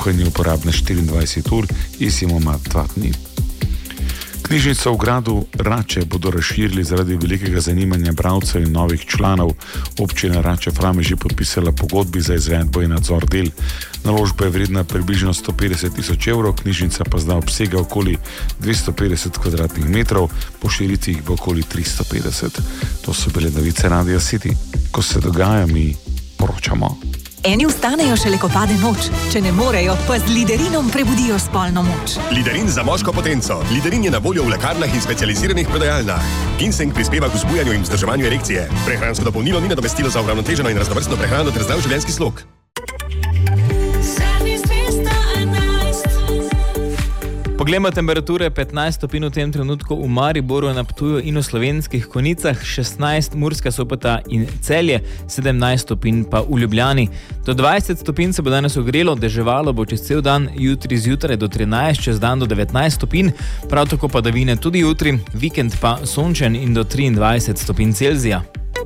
kuhanje uporabne 24 ur i samo 2 dni. Knjižnico v gradu Rače bodo razširili zaradi velikega zanimanja bralcev in novih članov. Občina Rače Fram je že podpisala pogodbi za izvedbo in nadzor del. Naložba je vredna približno 150 000 evrov, knjižnica pa zdaj obsega okoli 250 kvadratnih metrov, po širitvi jih bo okoli 350. To so bile novice Radia City. Ko se dogaja, mi poročamo. Eni vstanejo šele, ko pade noč. Če ne morejo, pa z Liderinom prebudijo spolno moč. Liderin za moško potenco. Liderin je na voljo v lekarnah in specializiranih prodajalnah. Ginseng prispeva k vzbujanju in vzdrževanju erekcije. Prehransko dopolnilo ni nadomestilo za uravnoteženo in raznovrstno prehrano ter zdrav življenjski slog. Poglejmo temperature. 15 stopinj v tem trenutku v Mariboru, na Ptuju in v Slovenskih Konjicah, 16 Murska Sobota in Celje, 17 stopinj pa v Ljubljani. Do 20 stopinj se bo danes ogrelo, deževalo bo čez cel dan, jutri zjutraj do 13, čez dan do 19 stopinj, prav tako padavine tudi jutri, vikend pa sončen in do 23 stopinj Celzija.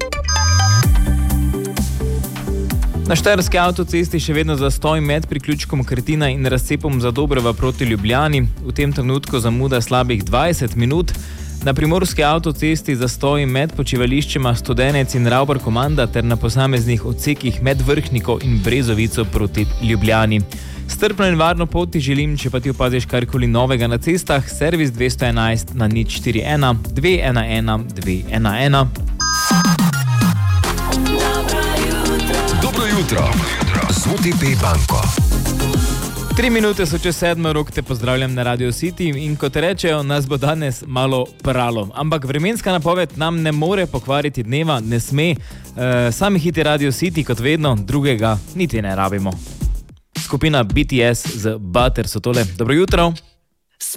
Na štajerski avtocesti še vedno zastoj med priključkom Krtina in razcepom Zadobrova proti Ljubljani. V tem trenutku zamuda slabih 20 minut. Na primorski avtocesti zastoj med počivališčema Studenec in Ravbar Komanda ter na posameznih odsekih med Vrhniko in Brezovico proti Ljubljani. Strpno in varno pot ti želim, če pa ti opaziš karkoli novega na cestah, servis 211 na 041 211 211. Jutro z OTP banko. 3 minute so čez 7, Rok te pozdravljam na Radio City in kot rečejo, nas bo danes malo pralo. Ampak vremenska napoved nam ne more pokvariti dneva, ne sme. Sami hiti Radio City, kot vedno, drugega niti ne rabimo. Skupina BTS z Butter so tole. Dobro jutro.